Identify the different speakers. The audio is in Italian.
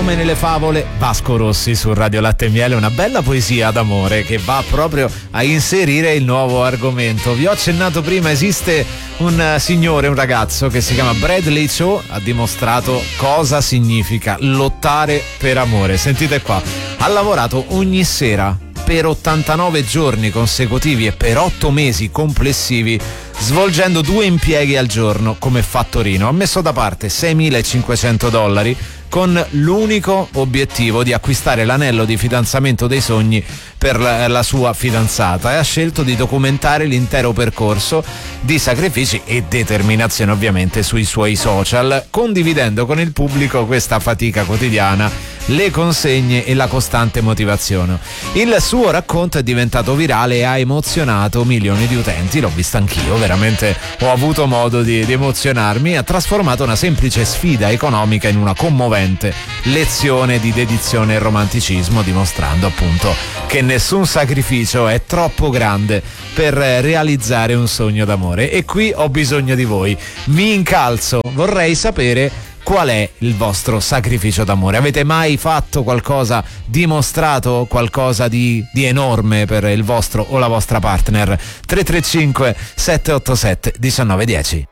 Speaker 1: Come nelle favole, Vasco Rossi su Radio Latte e Miele, una bella poesia d'amore che va proprio a inserire il nuovo argomento. Vi ho accennato prima, esiste un signore, un ragazzo che si chiama Bradley Cho, ha dimostrato cosa significa lottare per amore. Sentite qua, ha lavorato ogni sera per 89 giorni consecutivi e per 8 mesi complessivi, svolgendo 2 impieghi al giorno come fattorino. Ha messo da parte $6.500 con l'unico obiettivo di acquistare l'anello di fidanzamento dei sogni per la sua fidanzata, e ha scelto di documentare l'intero percorso di sacrifici e determinazione ovviamente sui suoi social, condividendo con il pubblico questa fatica quotidiana, le consegne e la costante motivazione. Il suo racconto è diventato virale e ha emozionato milioni di utenti. L'ho visto anch'io, veramente ho avuto modo di emozionarmi. Ha trasformato una semplice sfida economica in una commovente lezione di dedizione e romanticismo, dimostrando appunto che nessun sacrificio è troppo grande per realizzare un sogno d'amore. E qui ho bisogno di voi, mi incalzo, vorrei sapere qual è il vostro sacrificio d'amore. Avete mai fatto qualcosa, dimostrato qualcosa di enorme per il vostro o la vostra partner? 335 787 1910.